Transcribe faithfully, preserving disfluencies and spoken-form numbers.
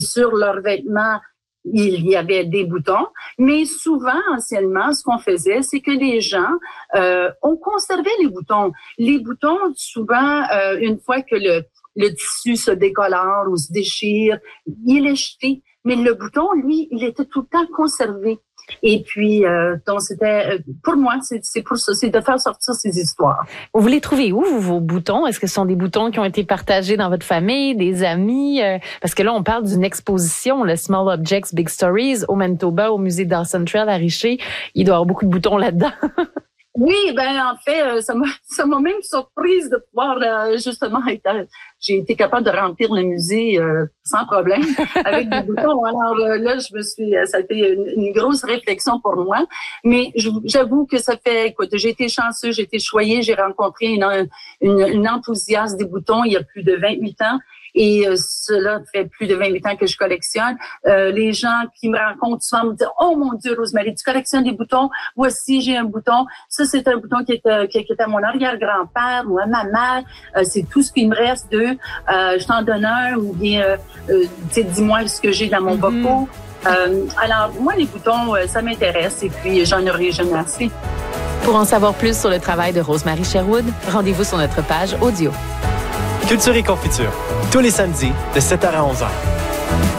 sur leurs vêtements, il y avait des boutons, mais souvent, anciennement, ce qu'on faisait, c'est que les gens, euh, on conservait les boutons. Les boutons, souvent, euh, une fois que le, le tissu se décolore ou se déchire, il est jeté. Mais le bouton, lui, il était tout le temps conservé. Et puis, euh, donc, c'était, pour moi, c'est, c'est pour ça, c'est de faire sortir ces histoires. Vous les trouvez où, vos boutons? Est-ce que ce sont des boutons qui ont été partagés dans votre famille, des amis? Euh, parce que là, on parle d'une exposition, le Small Objects, Big Stories, au Manitoba, au musée d'Art Central à Richer. Il doit y avoir beaucoup de boutons là-dedans. Oui, ben en fait, ça m'a, ça m'a même surprise de pouvoir euh, justement être. J'ai été capable de remplir le musée euh, sans problème avec des boutons. Alors euh, là, je me suis, ça a été une, une grosse réflexion pour moi. Mais j'avoue que ça fait, écoute, j'ai été chanceux, j'ai été choyée, j'ai rencontré une, une, une enthousiaste des boutons il y a plus de vingt-huit ans. Et euh, cela fait plus de vingt-huit ans que je collectionne. Euh, les gens qui me rencontrent souvent me disent « Oh mon Dieu, Rosemary, tu collectionnes des boutons? Voici, j'ai un bouton. Ça, c'est un bouton qui était, qui était à mon arrière-grand-père ou à ma mère. Euh, c'est tout ce qui me reste d'eux. Euh, je t'en donne un ou bien, euh, euh, dis-moi ce que j'ai dans mon mm-hmm. boco. Euh, alors, moi, les boutons, euh, ça m'intéresse et puis j'en aurai jamais assez. » Pour en savoir plus sur le travail de Rosemary Sherwood, rendez-vous sur notre page audio. Culture et confiture, tous les samedis de sept heures à onze heures.